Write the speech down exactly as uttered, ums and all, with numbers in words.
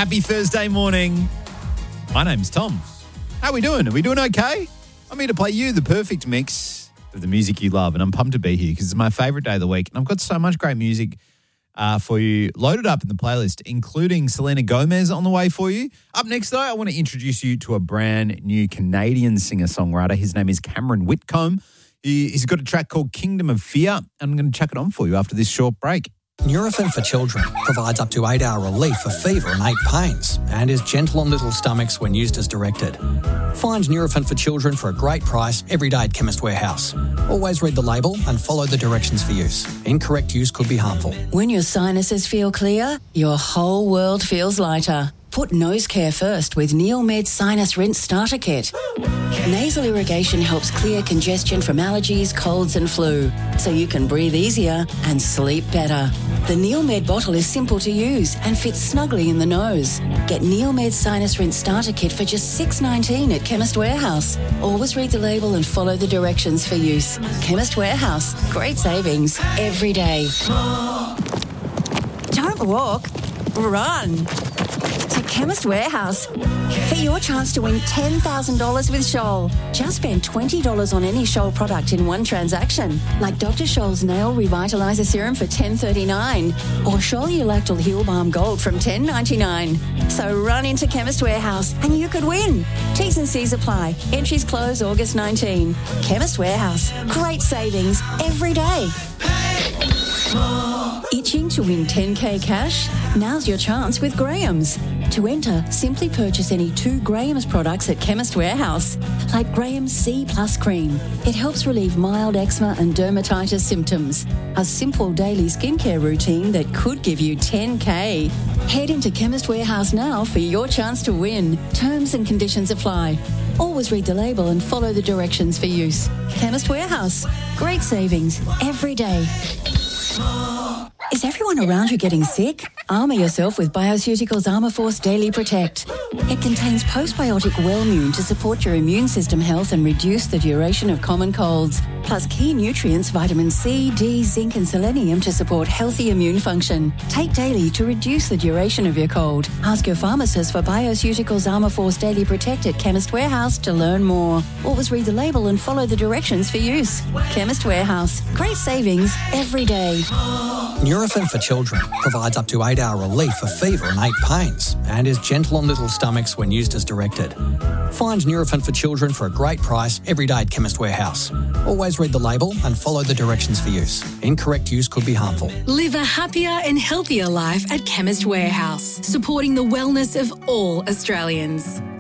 Happy Thursday morning. My name's Tom. How are we doing? Are we doing okay? I'm here to play you the perfect mix of the music you love, and I'm pumped to be here because it's my favourite day of the week, and I've got so much great music uh, for you loaded up in the playlist, including Selena Gomez on the way for you. Up next, though, I want to introduce you to a brand new Canadian singer-songwriter. His name is Cameron Whitcomb. He, he's got a track called Kingdom of Fear, and I'm going to chuck it on for you after this short break. Nurofen for Children provides up to eight-hour relief for fever and ache pains and is gentle on little stomachs when used as directed. Find Nurofen for Children for a great price every day at Chemist Warehouse. Always read the label and follow the directions for use. Incorrect use could be harmful. When your sinuses feel clear, your whole world feels lighter. Put nose care first with Neomed Sinus Rinse Starter Kit. Nasal irrigation helps clear congestion from allergies, colds and flu, so you can breathe easier and sleep better. The Neomed bottle is simple to use and fits snugly in the nose. Get Neomed Sinus Rinse Starter Kit for just six dollars nineteen at Chemist Warehouse. Always read the label and follow the directions for use. Chemist Warehouse. Great savings every day. Don't walk. Run to Chemist Warehouse for your chance to win ten thousand dollars with Scholl. Just spend twenty dollars on any Scholl product in one transaction, like Doctor Scholl's Nail Revitalizer Serum for ten dollars thirty-nine or Scholl Ulactal Heal Balm Gold from ten dollars ninety-nine. So run into Chemist Warehouse and you could win. T's and C's apply. Entries close August nineteenth. Chemist Warehouse. Great savings every day. Itching to win ten K cash? Now's your chance with Graham's. To enter, simply purchase any two Graham's products at Chemist Warehouse, like Graham's C Plus Cream. It helps relieve mild eczema and dermatitis symptoms. A simple daily skincare routine that could give you ten K. Head into Chemist Warehouse now for your chance to win. Terms and conditions apply. Always read the label and follow the directions for use. Chemist Warehouse. Great savings every day. Is everyone around you getting sick? Armour yourself with Bioceuticals Armour Force Daily Protect. It contains postbiotic Wellmune to support your immune system health and reduce the duration of common colds, plus key nutrients vitamin C, D, zinc and selenium to support healthy immune function. Take daily to reduce the duration of your cold. Ask your pharmacist for Bioceuticals Armour Force Daily Protect at Chemist Warehouse to learn more. Always read the label and follow the directions for use. Chemist Warehouse. Great savings every day. Nurofen for Children provides up to eight-hour relief for fever and ache pains and is gentle on little stomachs when used as directed. Find Nurofen for Children for a great price every day at Chemist Warehouse. Always read the label and follow the directions for use. Incorrect use could be harmful. Live a happier and healthier life at Chemist Warehouse, supporting the wellness of all Australians.